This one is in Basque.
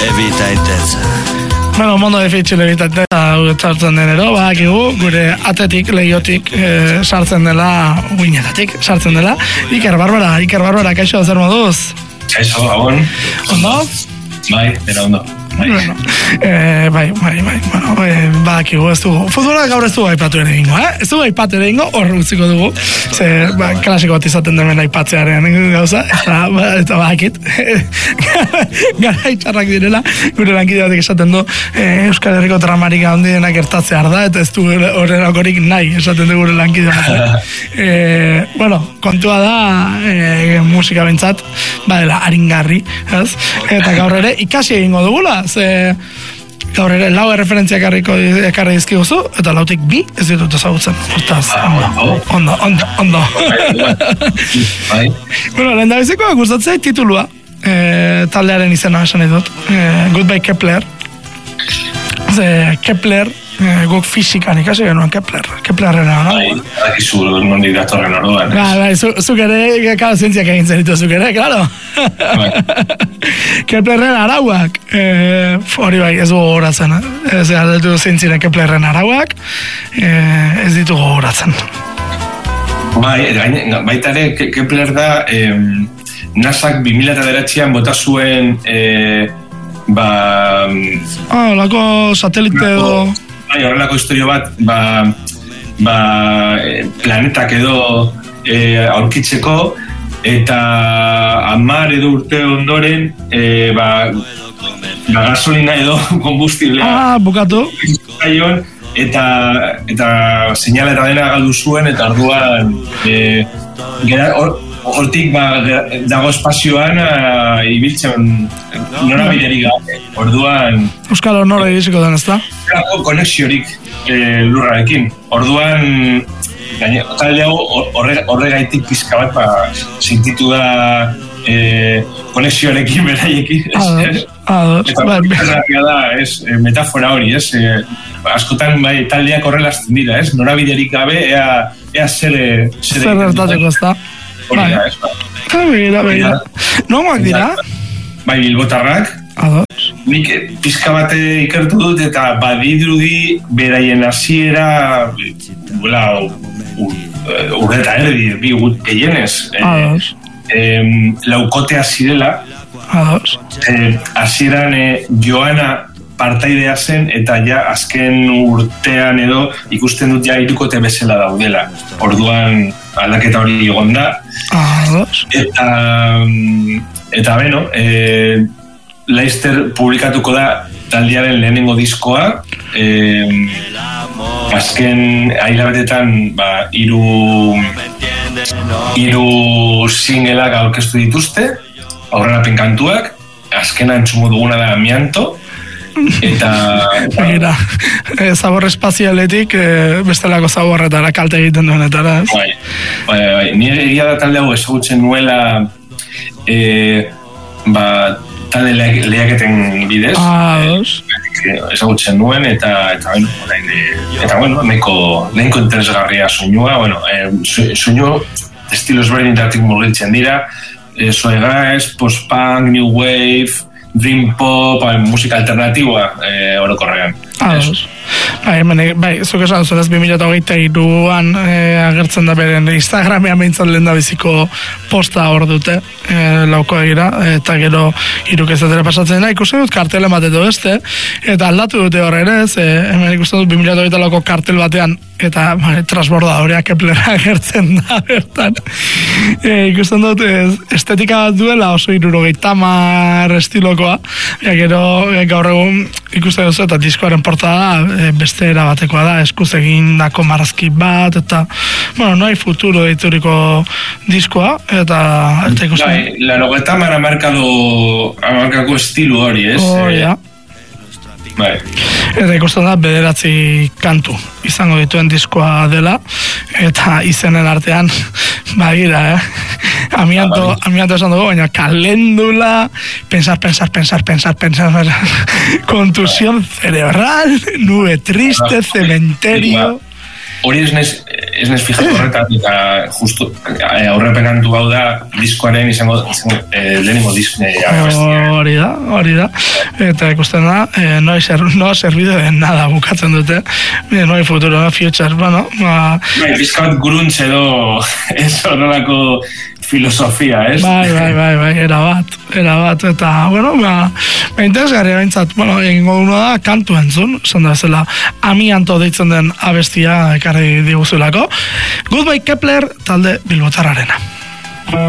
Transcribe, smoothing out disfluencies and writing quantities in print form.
Evitaitez. Bueno, mondo difícil evitaitez sartzen denero, bakigu, gure atetik, lehiotik sartzen dela, uinetatik sartzen dela. Iker Barbara, kaixo zer moduz? Kaixo, gabon. Ondo? Bai, dena ondo. Bueno, bakigu, ez dugu. Futbola gaur ez dugu aipatu ere ingo, Ez dugu aipatu ere ingo, hor utziko dugu. Klasiko bat izaten demen aipatzearen gauza, eta bakit. Gara itxarrak direla, gure lankide batek esaten du, Euskal Herriko dramarik handienak gertatzea da, eta ez du horrenakorik nahi, esaten du gure lankide batek. Bueno, kontua da, musika bentsat, badela aringarri, ez? Eta gaur ere ikasi egingo dugula, ze gaur ere lau referentziak ekarri dizkiguzu, eta lautik bi ez ditut ezagutzen. Hortaz, ondo. Bueno, lehen da bizikoa gustatzea titulua, taldearen izena esan edut, Goodbye Kepler. Kepler, guk fisikan ikasi genuen Keplerrena, no? Bai, dakizu nondik datorren orduan. Bai, zuk ere, kala zientziak egin zenitu zuk ere, klaro. Keplerren arauak, hori bai, ez dugu horatzen, ez aldetu zientzien Keplerren arauak, ez ditugu horatzen. Bai, baita ere, Kepler da, NASAk 2009an bota zuen, lako satelite edo... Bai, horrelako historio bat, planetak edo aurkitzeko, eta 10 edo urte ondoren, gasolina edo kombustiblea. Bukatu. Eta seinala eta dena galdu zuen, eta orduan, hortik dago espazioan ibiltzen norabiderik gabe. Orduan... Euskal Honora iriziko den, ez da? Konexiorik lurrarekin. Orduan, talde hau horregaitik pizka bat sentitu da konexioarekin beraiekin. Eta da, metafora hori, askotan taldeak horrelazten dira, norabiderik gabe, ea zer ertateko, ez da? Begira. Nongoak dira? Bai, bilbotarrak. Nik pizka bate ikertu dut eta badirudi beraien hasiera urreta erdi, bi gehienez. Laukotea zirela. Hasieran Joana partaidea zen eta ja azken urtean edo ikusten dut ja hirukote bezala daudela. Orduan aldaketa hori egon da. Eta beno, Leicester publikatuko da taldearen lehenengo diskoa. Azken hilabetetan hiru singleak aurkeztu dituzte, aurrerapen kantuak. Azkena entzungo duguna da Amianto. Begira, zabor espazialetik bestelako zaborretara kalte egiten duenetara. Bai, nire egia da talde hau ezagutzen nuela talde lehiaketen bidez, ezagutzen nuen eta nahiko interesgarria soinua, soinu estilo ezberdinetatik murgiltzen dira, soegaz, post-punk, new wave, dream pop, musika alternatiboa orokorrean. Bai, zuk esan zuen ez 2023an agertzen da beren Instagramean behintzat lehen da biziko posta hor dute, lauko egira, eta gero irukezetera pasatzen da, ikusten dut kartelen bat edo beste, eta aldatu dute horre hemen ikusten dut 2023ko kartel batean, eta transbordadorea Keplera agertzen da bertan. Ikusten dut estetika bat duela oso 70 estilokoa, gero gaur egun ikusten dut eta diskoaren portada beste erabatekoa da, eskuz egindako marrazki bat, eta, no hay futuro deituriko diskoa, eta ikusten... Bai, larogeta markako estilu hori, ez? Ja. Bai. Eta ikusten da, 9 kantu izango dituen diskoa dela, eta izenen artean, bagira, Amianto esan dugu, baina kalendula, pensar, contusión cerebral, nube triste, cementerio... Hori ez nez, ez nez fijatu horretan, eta justu aurrepen kantu hau da diskoaren izango lehenengo diskne abestia. Hori da. Eta ikusten da, no ha servido de nada bukatzen dute. No hay futuro, no hay future, bueno. Bizkat gruntz edo ez horrelako filosofia, ez? Bai, erabat, eta, bueno, interesgarria bintzat, bueno, egingo dugu da, kantu entzun, esan da zela, amianto deitzen den abestia ekarri diguzulako. Goodbye Kepler, talde bilbotarrarena.